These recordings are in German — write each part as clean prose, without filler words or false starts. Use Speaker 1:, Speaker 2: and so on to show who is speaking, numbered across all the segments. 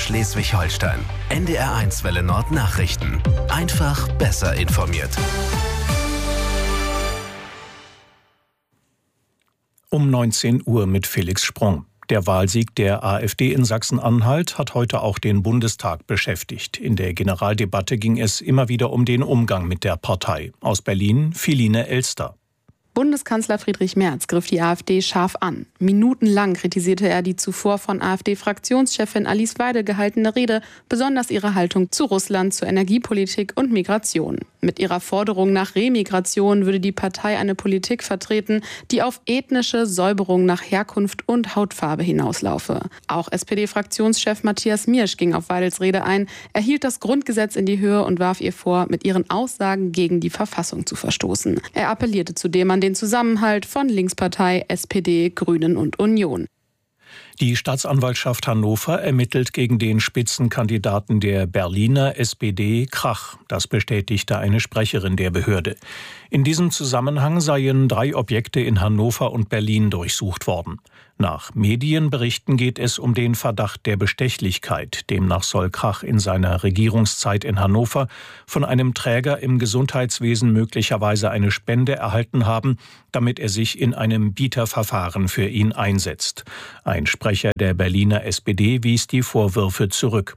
Speaker 1: Schleswig-Holstein. NDR1 Welle Nord Nachrichten. Einfach besser informiert.
Speaker 2: Um 19 Uhr mit Felix Sprung. Der Wahlsieg der AfD in Sachsen-Anhalt hat heute auch den Bundestag beschäftigt. In der Generaldebatte ging es immer wieder um den Umgang mit der Partei. Aus Berlin, Philine Elster.
Speaker 3: Bundeskanzler Friedrich Merz griff die AfD scharf an. Minutenlang kritisierte er die zuvor von AfD-Fraktionschefin Alice Weidel gehaltene Rede, besonders ihre Haltung zu Russland, zur Energiepolitik und Migration. Mit ihrer Forderung nach Remigration würde die Partei eine Politik vertreten, die auf ethnische Säuberung nach Herkunft und Hautfarbe hinauslaufe. Auch SPD-Fraktionschef Matthias Miersch ging auf Weidels Rede ein. Er hielt das Grundgesetz in die Höhe und warf ihr vor, mit ihren Aussagen gegen die Verfassung zu verstoßen. Er appellierte zudem an den Zusammenhalt von Linkspartei, SPD, Grünen und Union.
Speaker 2: Die Staatsanwaltschaft Hannover ermittelt gegen den Spitzenkandidaten der Berliner SPD Krach. Das bestätigte eine Sprecherin der Behörde. In diesem Zusammenhang seien 3 Objekte in Hannover und Berlin durchsucht worden. Nach Medienberichten geht es um den Verdacht der Bestechlichkeit. Demnach soll Krach in seiner Regierungszeit in Hannover von einem Träger im Gesundheitswesen möglicherweise eine Spende erhalten haben, damit er sich in einem Bieterverfahren für ihn einsetzt. Ein Sprecher der Berliner SPD wies die Vorwürfe zurück.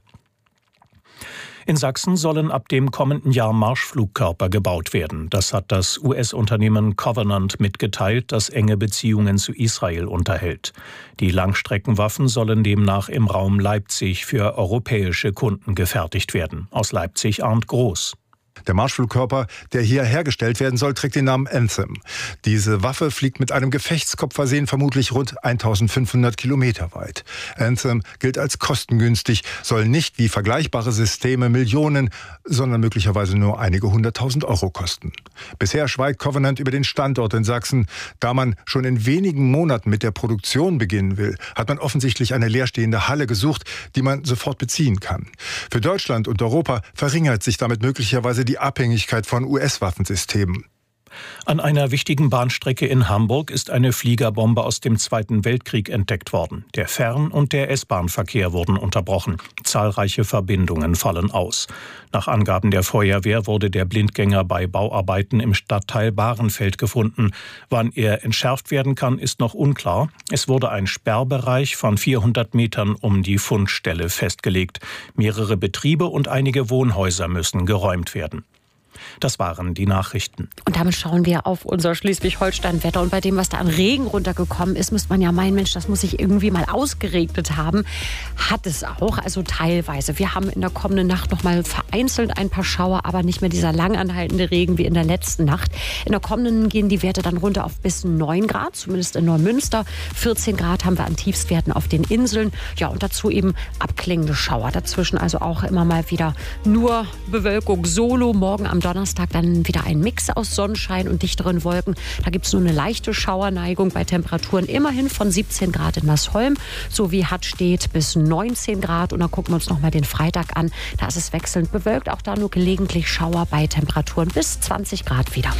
Speaker 2: In Sachsen sollen ab dem kommenden Jahr Marschflugkörper gebaut werden. Das hat das US-Unternehmen Covenant mitgeteilt, das enge Beziehungen zu Israel unterhält. Die Langstreckenwaffen sollen demnach im Raum Leipzig für europäische Kunden gefertigt werden. Aus Leipzig Arndt Groß.
Speaker 4: Der Marschflugkörper, der hier hergestellt werden soll, trägt den Namen Anthem. Diese Waffe fliegt mit einem Gefechtskopf versehen vermutlich rund 1500 Kilometer weit. Anthem gilt als kostengünstig, soll nicht wie vergleichbare Systeme Millionen, sondern möglicherweise nur einige 100.000 Euro kosten. Bisher schweigt Covenant über den Standort in Sachsen. Da man schon in wenigen Monaten mit der Produktion beginnen will, hat man offensichtlich eine leerstehende Halle gesucht, die man sofort beziehen kann. Für Deutschland und Europa verringert sich damit möglicherweise die Abhängigkeit von US-Waffensystemen.
Speaker 2: An einer wichtigen Bahnstrecke in Hamburg ist eine Fliegerbombe aus dem Zweiten Weltkrieg entdeckt worden. Der Fern- und der S-Bahn-Verkehr wurden unterbrochen. Zahlreiche Verbindungen fallen aus. Nach Angaben der Feuerwehr wurde der Blindgänger bei Bauarbeiten im Stadtteil Bahrenfeld gefunden. Wann er entschärft werden kann, ist noch unklar. Es wurde ein Sperrbereich von 400 Metern um die Fundstelle festgelegt. Mehrere Betriebe und einige Wohnhäuser müssen geräumt werden. Das waren die Nachrichten.
Speaker 5: Und damit schauen wir auf unser Schleswig-Holstein-Wetter. Und bei dem, was da an Regen runtergekommen ist, müsste man ja meinen, Mensch, das muss sich irgendwie mal ausgeregnet haben. Hat es auch, also teilweise. Wir haben in der kommenden Nacht noch mal vereinzelt ein paar Schauer, aber nicht mehr dieser langanhaltende Regen wie in der letzten Nacht. In der kommenden gehen die Werte dann runter auf bis 9 Grad, zumindest in Neumünster. 14 Grad haben wir an Tiefstwerten auf den Inseln. Ja, und dazu eben abklingende Schauer. Dazwischen also auch immer mal wieder nur Bewölkung solo. Morgen am Donnerstag dann wieder ein Mix aus Sonnenschein und dichteren Wolken. Da gibt es nur eine leichte Schauerneigung bei Temperaturen immerhin von 17 Grad in Masholm sowie Hattstedt bis 19 Grad. Und dann gucken wir uns noch mal den Freitag an. Da ist es wechselnd bewölkt. Auch da nur gelegentlich Schauer bei Temperaturen bis 20 Grad wieder.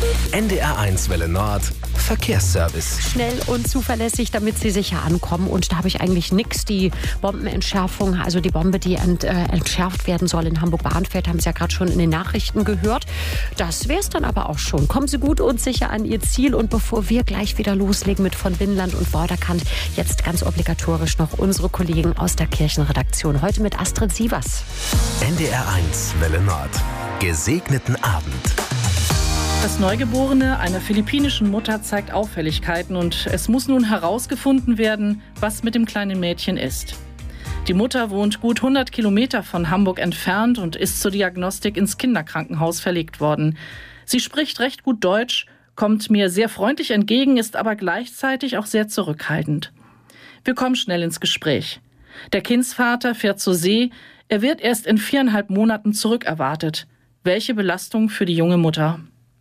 Speaker 1: NDR1 Welle Nord Verkehrsservice.
Speaker 5: Schnell und zuverlässig, damit Sie sicher ankommen. Und da habe ich eigentlich nichts. Die Bombenentschärfung, also die Bombe, die entschärft werden soll in Hamburg-Bahnfeld, haben Sie ja gerade schon in den Nachrichten gehört. Das wäre es dann aber auch schon. Kommen Sie gut und sicher an Ihr Ziel. Und bevor wir gleich wieder loslegen mit von Binnenland und Vorderkant, jetzt ganz obligatorisch noch unsere Kollegen aus der Kirchenredaktion. Heute mit Astrid Sievers.
Speaker 1: NDR1 Welle Nord. Gesegneten Abend.
Speaker 6: Das Neugeborene einer philippinischen Mutter zeigt Auffälligkeiten und es muss nun herausgefunden werden, was mit dem kleinen Mädchen ist. Die Mutter wohnt gut 100 Kilometer von Hamburg entfernt und ist zur Diagnostik ins Kinderkrankenhaus verlegt worden. Sie spricht recht gut Deutsch, kommt mir sehr freundlich entgegen, ist aber gleichzeitig auch sehr zurückhaltend. Wir kommen schnell ins Gespräch. Der Kindsvater fährt zur See, er wird erst in 4,5 Monaten zurückerwartet. Welche Belastung für die junge Mutter.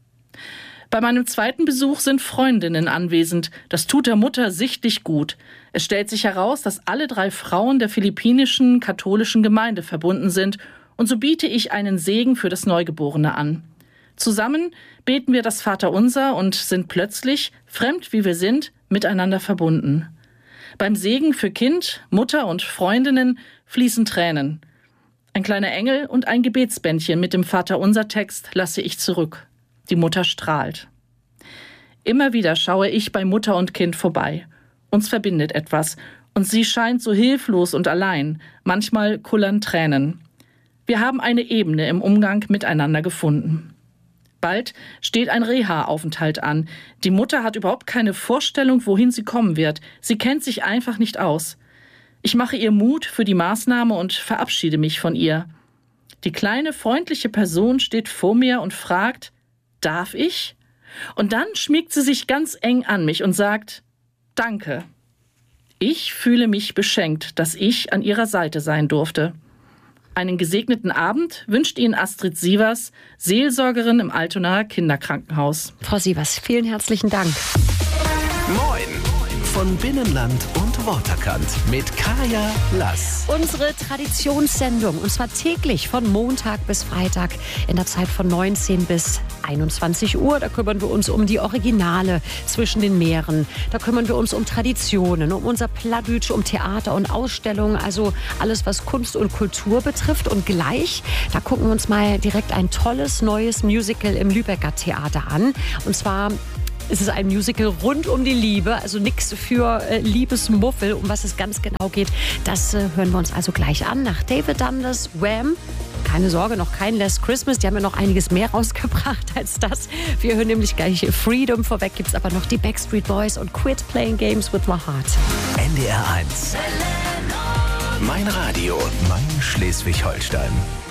Speaker 6: Bei meinem zweiten Besuch sind Freundinnen anwesend. Das tut der Mutter sichtlich gut. Es stellt sich heraus, dass alle 3 Frauen der philippinischen katholischen Gemeinde verbunden sind. Und so biete ich einen Segen für das Neugeborene an. Zusammen beten wir das Vaterunser und sind plötzlich, fremd wie wir sind, miteinander verbunden. Beim Segen für Kind, Mutter und Freundinnen fließen Tränen. Ein kleiner Engel und ein Gebetsbändchen mit dem Vaterunser-Text lasse ich zurück. Die Mutter strahlt. Immer wieder schaue ich bei Mutter und Kind vorbei. Uns verbindet etwas. Und sie scheint so hilflos und allein. Manchmal kullern Tränen. Wir haben eine Ebene im Umgang miteinander gefunden. Bald steht ein Reha-Aufenthalt an. Die Mutter hat überhaupt keine Vorstellung, wohin sie kommen wird. Sie kennt sich einfach nicht aus. Ich mache ihr Mut für die Maßnahme und verabschiede mich von ihr. Die kleine, freundliche Person steht vor mir und fragt, darf ich? Und dann schmiegt sie sich ganz eng an mich und sagt, danke. Ich fühle mich beschenkt, dass ich an ihrer Seite sein durfte. Einen gesegneten Abend wünscht Ihnen Astrid Sievers, Seelsorgerin im Altonaer Kinderkrankenhaus.
Speaker 5: Frau Sievers, vielen herzlichen Dank.
Speaker 1: Moin! Von Binnenland und Waterkant mit Kaya Lass.
Speaker 5: Unsere Traditionssendung, und zwar täglich von Montag bis Freitag in der Zeit von 19 bis 21 Uhr. Da kümmern wir uns um die Originale zwischen den Meeren. Da kümmern wir uns um Traditionen, um unser Plattdütsch, um Theater und Ausstellungen. Also alles, was Kunst und Kultur betrifft. Und gleich, da gucken wir uns mal direkt ein tolles neues Musical im Lübecker Theater an. Und zwar es ist ein Musical rund um die Liebe, also nichts für Liebesmuffel. Um was es ganz genau geht, das hören wir uns also gleich an. Nach David Dundas, Wham! Keine Sorge, noch kein Last Christmas. Die haben ja noch einiges mehr rausgebracht als das. Wir hören nämlich gleich Freedom. Vorweg gibt es aber noch die Backstreet Boys und Quit Playing Games with My Heart.
Speaker 1: NDR 1. Mein Radio, mein Schleswig-Holstein.